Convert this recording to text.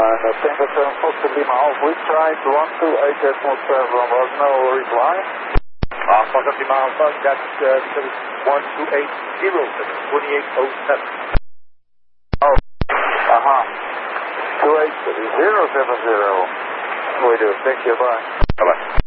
Tango 7 Foxtrot Lima Alpha, we tried 128.7, was no reply. Foxtrot Lima Alpha, that's 1280, 2807. Oh, 28070. We do, thank you, bye. Bye-bye.